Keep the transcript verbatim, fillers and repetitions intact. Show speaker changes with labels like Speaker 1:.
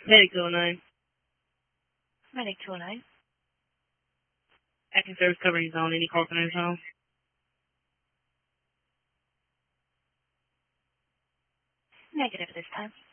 Speaker 1: Medic two oh nine.
Speaker 2: Medic two oh nine.
Speaker 1: Active service covering zone. Any call center zone?
Speaker 2: Negative this time.